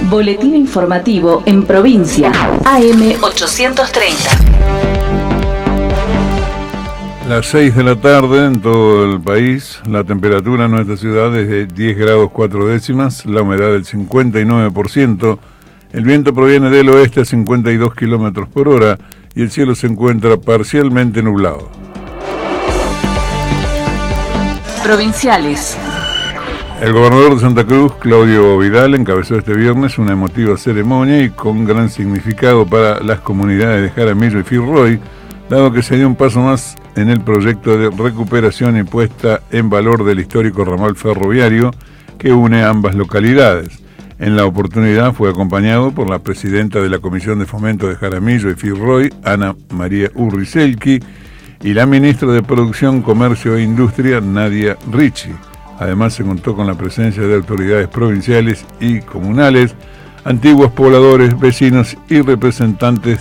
Boletín informativo en provincia. AM 830. Las 6 de la tarde en todo el país. La temperatura en nuestra ciudad es de 10 grados 4 décimas, la humedad del 59%, el viento proviene del oeste a 52 kilómetros por hora y el cielo se encuentra parcialmente nublado. Provinciales. El gobernador de Santa Cruz, Claudio Vidal, encabezó este viernes una emotiva ceremonia y con gran significado para las comunidades de Jaramillo y Firroy, dado que se dio un paso más en el proyecto de recuperación y puesta en valor del histórico ramal ferroviario que une ambas localidades. En la oportunidad fue acompañado por la presidenta de la Comisión de Fomento de Jaramillo y Firroy, Ana María Urriselki, y la ministra de Producción, Comercio e Industria, Nadia Ricci. Además se contó con la presencia de autoridades provinciales y comunales, antiguos pobladores, vecinos y representantes